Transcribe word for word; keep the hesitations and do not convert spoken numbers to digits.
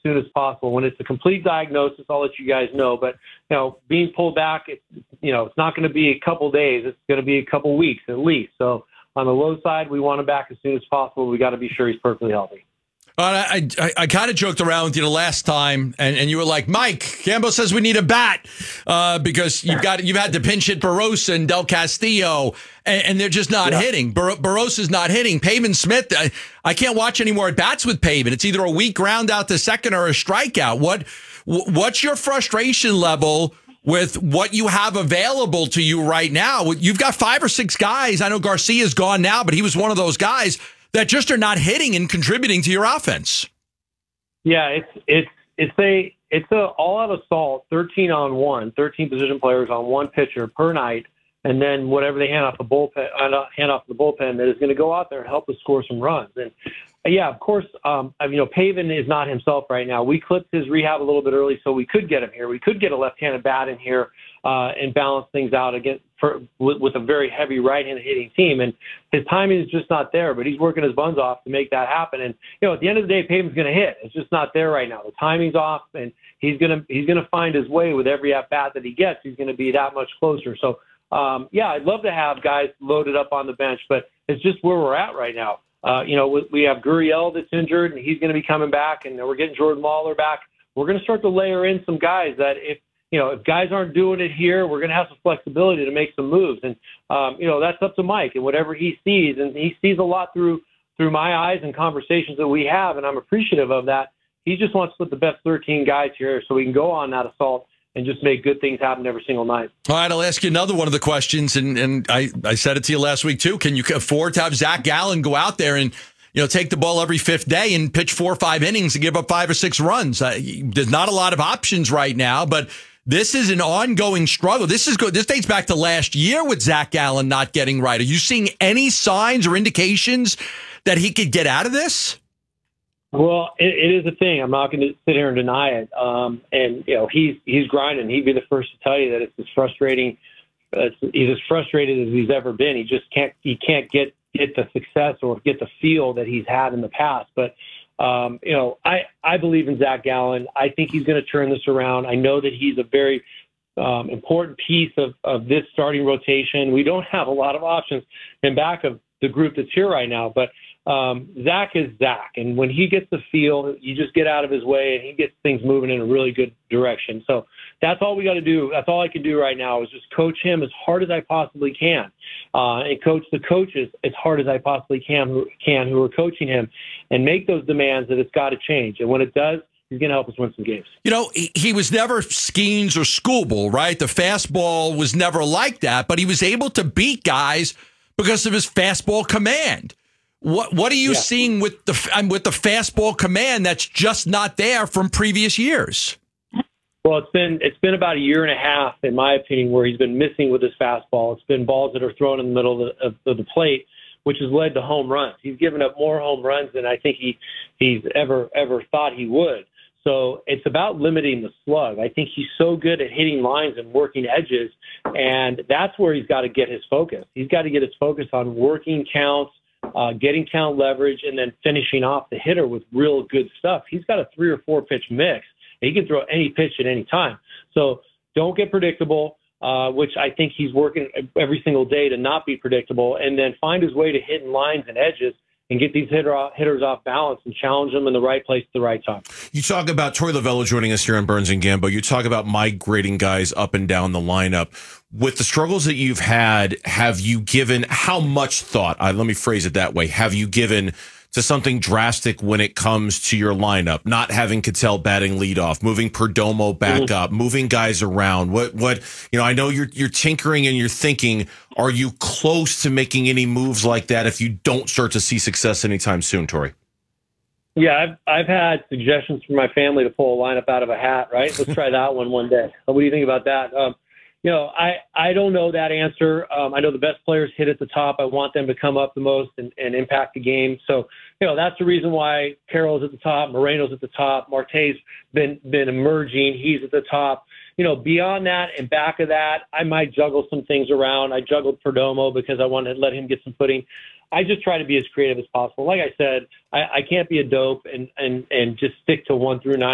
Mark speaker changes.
Speaker 1: soon as possible. When it's a complete diagnosis, I'll let you guys know. But, you know, being pulled back, it's, you know, it's not going to be a couple days. It's going to be a couple weeks at least. So on the low side, we want him back as soon as possible. We got to be sure he's perfectly healthy.
Speaker 2: Uh, I I, I kind of joked around with you the last time, and, and you were like, Mike, Gambo says we need a bat uh, because you've got you've had to pinch hit Barossa and Del Castillo, and, and they're just not yeah. hitting. Bar- Barossa's not hitting. Pavin Smith, I, I can't watch any more at bats with Pavin. It's either a weak ground out to second or a strikeout. What what's your frustration level with what you have available to you right now? You've got five or six guys. I know Garcia's gone now, but he was one of those guys that just are not hitting and contributing to your offense.
Speaker 1: Yeah, it's it's it's a it's a all out assault, thirteen on one, thirteen position players on one pitcher per night, and then whatever they hand off the bullpen, hand off the bullpen that is going to go out there and help us score some runs. And yeah, of course, um, you know, Pavin is not himself right now. We clipped his rehab a little bit early, so we could get him here. We could get a left-handed bat in here uh, and balance things out against for, with, with a very heavy right-handed hitting team. And his timing is just not there, but he's working his buns off to make that happen. And you know, at the end of the day, Pavin's going to hit. It's just not there right now. The timing's off, and he's going to he's going to find his way with every at bat that he gets. He's going to be that much closer. So um, yeah, I'd love to have guys loaded up on the bench, but it's just where we're at right now. Uh, you know, we have Gurriel that's injured, and he's going to be coming back, and we're getting Jordan Lawler back. We're going to start to layer in some guys that if, you know, if guys aren't doing it here, we're going to have some flexibility to make some moves. And, um, you know, that's up to Mike and whatever he sees. And he sees a lot through through my eyes and conversations that we have, and I'm appreciative of that. He just wants to put the best thirteen guys here so we can go on that assault and just make good things happen every single night.
Speaker 2: All right, I'll ask you another one of the questions, and, and I, I said it to you last week too. Can you afford to have Zach Gallen go out there and, you know, take the ball every fifth day and pitch four or five innings and give up five or six runs? Uh, there's not a lot of options right now, but this is an ongoing struggle. This is good. This dates back to last year with Zach Gallen not getting right. Are you seeing any signs or indications that he could get out of this?
Speaker 1: Well, it, it is a thing. I'm not going to sit here and deny it. Um, and you know, he's he's grinding. He'd be the first to tell you that it's as frustrating. Uh, he's as frustrated as he's ever been. He just can't. He can't get get the success or get the feel that he's had in the past. But um, you know, I I believe in Zach Gallen. I think he's going to turn this around. I know that he's a very um, important piece of of this starting rotation. We don't have a lot of options in back of the group that's here right now, but. Um, Zach is Zach, and when he gets the feel, you just get out of his way, and he gets things moving in a really good direction. So that's all we got to do. That's all I can do right now is just coach him as hard as I possibly can, uh, and coach the coaches as hard as I possibly can who, can who are coaching him, and make those demands that it's got to change. And when it does, he's going to help us win some games.
Speaker 2: You know, he, he was never Skeens or Skubal, right? The fastball was never like that, but he was able to beat guys because of his fastball command. What what are you yeah. seeing with the with the fastball command that's just not there from previous years?
Speaker 1: Well, it's been it's been about a year and a half, in my opinion, where he's been missing with his fastball. It's been balls that are thrown in the middle of the, of, of the plate, which has led to home runs. He's given up more home runs than I think he he's ever ever thought he would. So it's about limiting the slug. I think he's so good at hitting lines and working edges, and that's where he's got to get his focus. He's got to get his focus on working counts, Uh, getting count leverage, and then finishing off the hitter with real good stuff. He's got a three or four pitch mix. He can throw any pitch at any time. So don't get predictable, uh, which I think he's working every single day to not be predictable, and then find his way to hitting lines and edges and get these hitter off, hitters off balance and challenge them in the right place at the right time.
Speaker 3: You talk about Torey Lovullo joining us here on Burns and Gambo. You talk about migrating guys up and down the lineup. With the struggles that you've had, have you given how much thought, uh, let me phrase it that way, have you given to something drastic when it comes to your lineup? Not having Ketel batting leadoff, moving Perdomo back mm-hmm. up, moving guys around. What, what, you know, I know you're, you're tinkering and you're thinking, are you close to making any moves like that if you don't start to see success anytime soon, Torey?
Speaker 1: Yeah, I've, I've had suggestions from my family to pull a lineup out of a hat, right? Let's try that one one day. What do you think about that? Um, You know, I, I don't know that answer. Um, I know the best players hit at the top. I want them to come up the most and, and impact the game. So, you know, that's the reason why Carroll's at the top, Moreno's at the top, Marte's been been emerging. He's at the top. You know, beyond that and back of that, I might juggle some things around. I juggled Perdomo because I wanted to let him get some footing. I just try to be as creative as possible. Like I said, I, I can't be a dope and, and, and just stick to one through nine.